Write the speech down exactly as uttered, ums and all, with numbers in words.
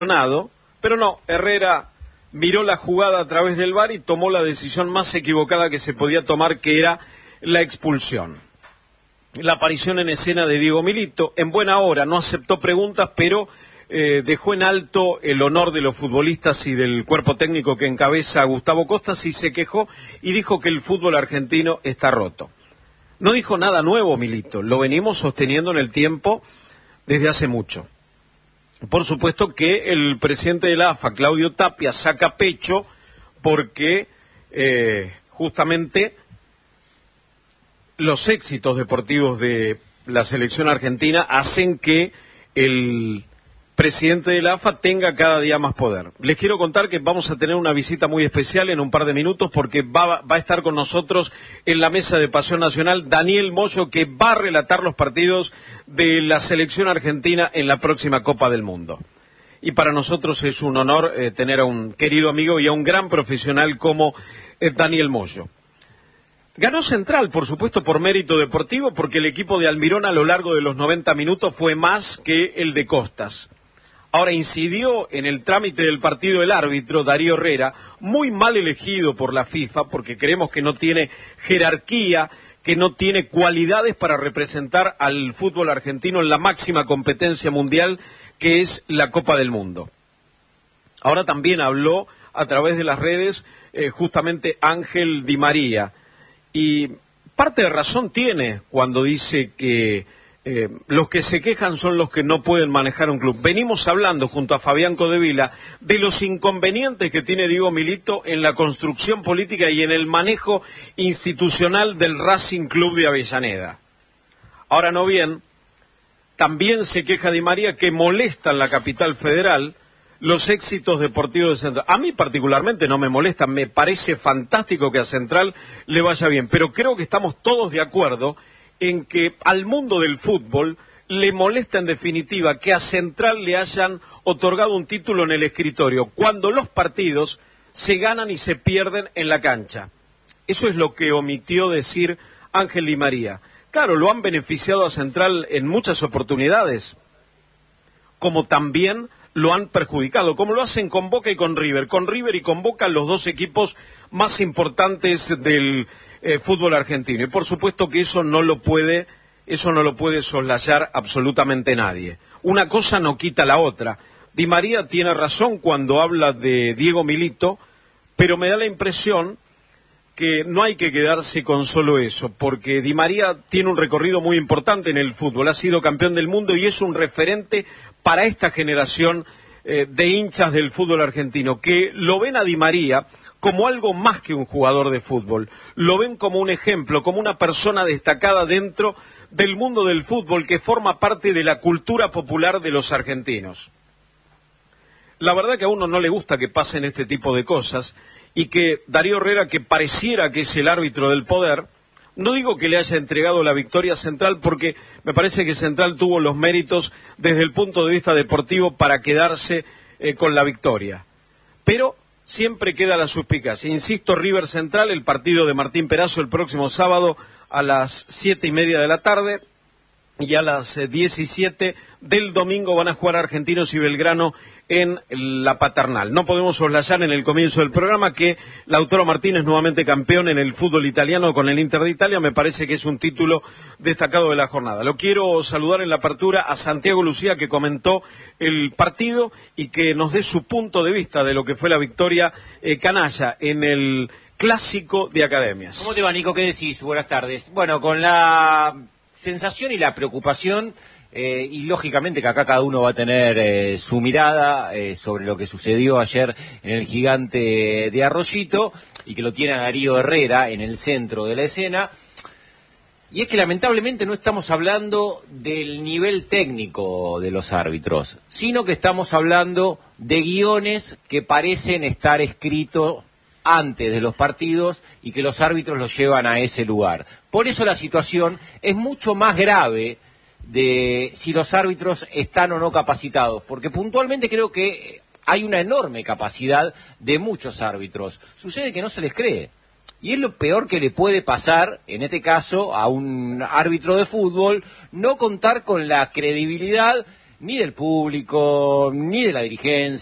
Pero no, Herrera miró la jugada a través del V A R y tomó la decisión más equivocada que se podía tomar, que era la expulsión. La aparición en escena de Diego Milito, en buena hora, no aceptó preguntas, pero eh, dejó en alto el honor de los futbolistas y del cuerpo técnico que encabeza Gustavo Costas, y se quejó y dijo que el fútbol argentino está roto. No dijo nada nuevo Milito, lo venimos sosteniendo en el tiempo desde hace mucho. Por supuesto que el presidente de la A F A, Claudio Tapia, saca pecho porque eh, justamente los éxitos deportivos de la selección argentina hacen que el presidente de la A F A tenga cada día más poder. Les quiero contar que vamos a tener una visita muy especial en un par de minutos, porque va, va a estar con nosotros en la mesa de Pasión Nacional Daniel Moyo, que va a relatar los partidos de la selección argentina en la próxima Copa del Mundo. Y para nosotros es un honor eh, tener a un querido amigo y a un gran profesional como eh, Daniel Moyo. Ganó Central, por supuesto, por mérito deportivo, porque el equipo de Almirón a lo largo de los noventa minutos fue más que el de Costas. Ahora, incidió en el trámite del partido el árbitro Darío Herrera, muy mal elegido por la FIFA, porque creemos que no tiene jerarquía, que no tiene cualidades para representar al fútbol argentino en la máxima competencia mundial, que es la Copa del Mundo. Ahora también habló a través de las redes eh, justamente Ángel Di María, y parte de razón tiene cuando dice que Eh, los que se quejan son los que no pueden manejar un club. Venimos hablando junto a Fabián Codevila de los inconvenientes que tiene Diego Milito en la construcción política y en el manejo institucional del Racing Club de Avellaneda. Ahora no bien, también se queja Di María que molesta en la capital federal los éxitos deportivos de Central. A mí particularmente no me molesta, me parece fantástico que a Central le vaya bien, pero creo que estamos todos de acuerdo en que al mundo del fútbol le molesta en definitiva que a Central le hayan otorgado un título en el escritorio, cuando los partidos se ganan y se pierden en la cancha. Eso es lo que omitió decir Ángel Di María. Claro, lo han beneficiado a Central en muchas oportunidades, como también lo han perjudicado, como lo hacen con Boca y con River. Con River y con Boca, los dos equipos más importantes del Eh, fútbol argentino, y por supuesto que eso no lo puede eso no lo puede soslayar absolutamente nadie. Una cosa no quita la otra. Di María tiene razón cuando habla de Diego Milito, pero me da la impresión que no hay que quedarse con solo eso, porque Di María tiene un recorrido muy importante en el fútbol, ha sido campeón del mundo y es un referente para esta generación eh, de hinchas del fútbol argentino, que lo ven a Di María como algo más que un jugador de fútbol, lo ven como un ejemplo, como una persona destacada dentro del mundo del fútbol, que forma parte de la cultura popular de los argentinos. La verdad que a uno no le gusta que pasen este tipo de cosas, y que Darío Herrera, que pareciera que es el árbitro del poder, no digo que le haya entregado la victoria a Central, porque me parece que Central tuvo los méritos desde el punto de vista deportivo para quedarse eh, con la victoria. Pero siempre queda la suspicacia. Insisto, River Central, el partido de Martín Perazo el próximo sábado a las siete y media de la tarde, y a las diecisiete del domingo van a jugar Argentinos y Belgrano en la Paternal. No podemos soslayar en el comienzo del programa que Lautaro Martínez, nuevamente campeón en el fútbol italiano con el Inter de Italia, me parece que es un título destacado de la jornada. Lo quiero saludar en la apertura a Santiago Lucía, que comentó el partido y que nos dé su punto de vista de lo que fue la victoria eh, canalla en el Clásico de Academias. ¿Cómo te va, Nico? ¿Qué decís? Buenas tardes. Bueno, con la sensación y la preocupación, eh, y lógicamente que acá cada uno va a tener eh, su mirada eh, sobre lo que sucedió ayer en el Gigante de Arroyito, y que lo tiene a Darío Herrera en el centro de la escena. Y es que lamentablemente no estamos hablando del nivel técnico de los árbitros, sino que estamos hablando de guiones que parecen estar escritos antes de los partidos y que los árbitros los llevan a ese lugar. Por eso la situación es mucho más grave de si los árbitros están o no capacitados, porque puntualmente creo que hay una enorme capacidad de muchos árbitros. Sucede que no se les cree. Y es lo peor que le puede pasar, en este caso, a un árbitro de fútbol, no contar con la credibilidad ni del público, ni de la dirigencia.